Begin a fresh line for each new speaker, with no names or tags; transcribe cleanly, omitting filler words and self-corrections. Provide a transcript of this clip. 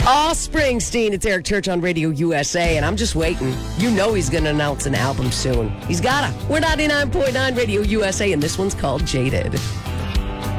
Oh, Springsteen, it's Eric Church on Radio USA, and I'm just waiting. You know he's going to announce an album soon. He's gotta. We're 99.9 Radio USA, and this one's called Jaded.